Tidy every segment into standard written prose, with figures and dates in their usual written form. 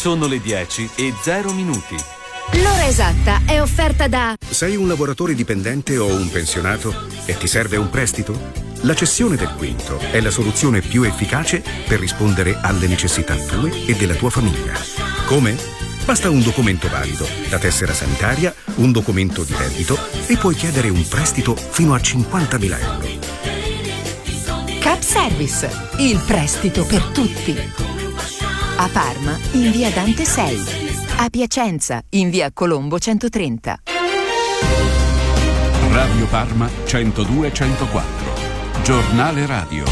Sono le 10:00. L'ora esatta è offerta da... Sei un lavoratore dipendente o un pensionato e ti serve un prestito? La cessione del quinto è la soluzione più efficace per rispondere alle necessità tue e della tua famiglia. Come? Basta un documento valido, la tessera sanitaria, un documento di reddito e puoi chiedere un prestito fino a 50.000 euro. Cap Service, il prestito per tutti. A Parma, in via Dante 6. A Piacenza, in via Colombo 130. Radio Parma 102-104. Giornale radio.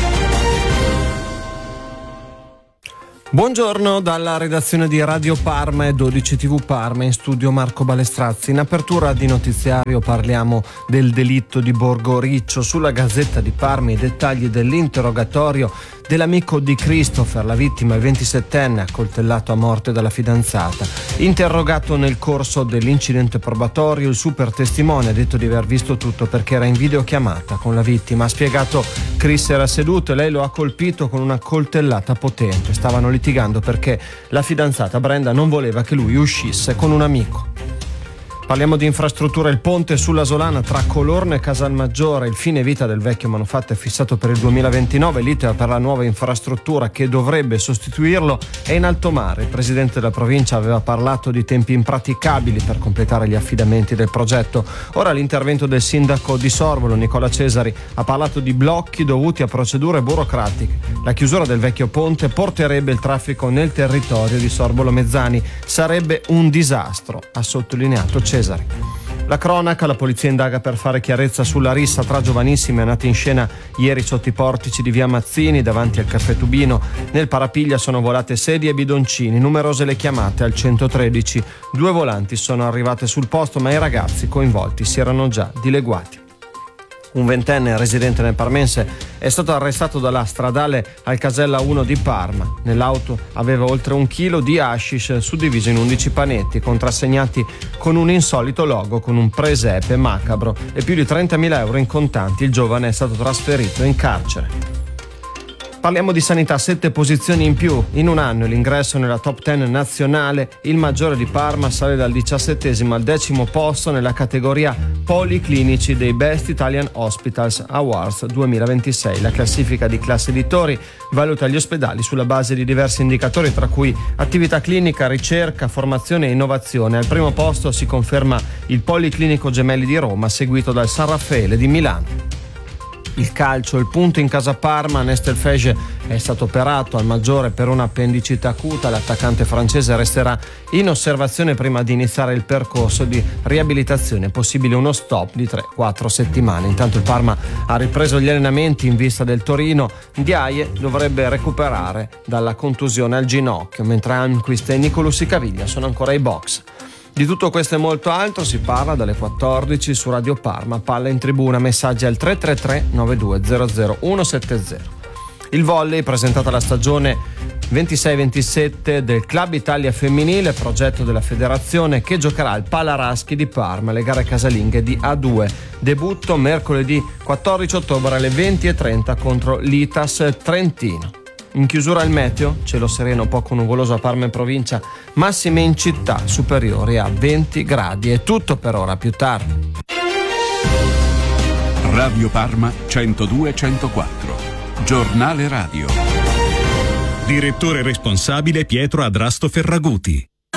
Buongiorno dalla redazione di Radio Parma e 12 TV Parma, in studio Marco Balestrazzi. In apertura di notiziario parliamo del delitto di Borgo Riccio. Sulla Gazzetta di Parma i dettagli dell'interrogatorio dell'amico di Christopher, la vittima, il 27enne, accoltellato a morte dalla fidanzata. Interrogato nel corso dell'incidente probatorio, il super testimone ha detto di aver visto tutto perché era in videochiamata con la vittima. Ha spiegato: Chris era seduto e lei lo ha colpito con una coltellata potente. Stavano litigando perché la fidanzata Brenda non voleva che lui uscisse con un amico. Parliamo di infrastruttura. Il ponte sulla Solana tra Colorno e Casalmaggiore. Il fine vita del vecchio manufatto è fissato per il 2029. L'iter per la nuova infrastruttura che dovrebbe sostituirlo è in alto mare. Il presidente della provincia aveva parlato di tempi impraticabili per completare gli affidamenti del progetto. Ora l'intervento del sindaco di Sorbolo, Nicola Cesari, ha parlato di blocchi dovuti a procedure burocratiche. La chiusura del vecchio ponte porterebbe il traffico nel territorio di Sorbolo Mezzani. Sarebbe un disastro, ha sottolineato Cesari. La cronaca: la polizia indaga per fare chiarezza sulla rissa tra giovanissimi nata in scena ieri sotto i portici di via Mazzini davanti al caffè Tubino. Nel parapiglia sono volate sedie e bidoncini, numerose le chiamate al 113. 2 volanti sono arrivate sul posto, ma i ragazzi coinvolti si erano già dileguati. Un 20enne residente nel parmense è stato arrestato dalla stradale al Casella 1 di Parma. Nell'auto aveva oltre 1 chilo di hashish suddiviso in 11 panetti, contrassegnati con un insolito logo con un presepe macabro e più di 30.000 euro in contanti. Il giovane è stato trasferito in carcere. Parliamo di sanità: 7 posizioni in più in un anno. L'ingresso nella top 10 nazionale. Il Maggiore di Parma sale dal 17° al 10° posto nella categoria policlinici dei Best Italian Hospitals Awards 2026. La classifica di Classe Editori valuta gli ospedali sulla base di diversi indicatori, tra cui attività clinica, ricerca, formazione e innovazione. Al primo posto si conferma il Policlinico Gemelli di Roma, seguito dal San Raffaele di Milano. Il calcio, il punto in casa Parma. Nestelfege è stato operato al Maggiore per un'appendicite acuta. L'attaccante francese resterà in osservazione prima di iniziare il percorso di riabilitazione, possibile uno stop di 3-4 settimane. Intanto il Parma ha ripreso gli allenamenti in vista del Torino. Ndiaye dovrebbe recuperare dalla contusione al ginocchio, mentre Almquist e Nicolussi Caviglia sono ancora ai box. Di tutto questo e molto altro si parla dalle 14 su Radio Parma. Palla in tribuna, messaggi al 333 9200 170. Il volley, presentata la stagione 26-27 del Club Italia Femminile, progetto della federazione, che giocherà al Palaraschi di Parma le gare casalinghe di A2. Debutto mercoledì 14 ottobre alle 20:30 contro l'Itas Trentino. In chiusura il meteo: cielo sereno poco nuvoloso a Parma e provincia, massime in città superiori a 20 gradi. È tutto per ora, più tardi. Radio Parma 102-104. Giornale radio. Direttore responsabile Pietro Adrasto Ferraguti.